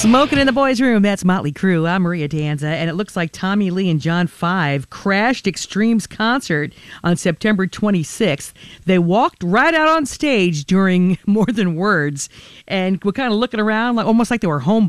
Smoking in the boys' room, that's Motley Crue. I'm Maria Danza, and it looks like Tommy Lee and John Five crashed Extreme's concert on September 26th. They walked right out on stage during More Than Words, and were kind of looking around, like almost like they were home